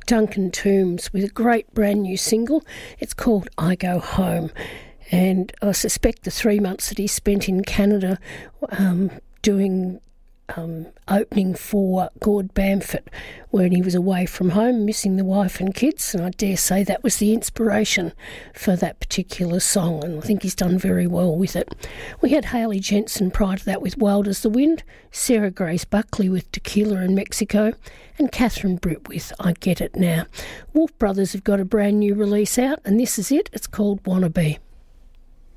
Duncan Toombs with a great brand new single. It's called I Go Home. And I suspect the 3 months that he spent in Canada doing opening for Gord Bamford when he was away from home, missing the wife and kids, and I dare say that was the inspiration for that particular song, and I think he's done very well with it. We had Hayley Jensen prior to that with Wild as the Wind, Sarah Grace Buckley with Tequila in Mexico, and Catherine Britt with I Get It Now. Wolf Brothers have got a brand new release out, and this is it. It's called Wannabe.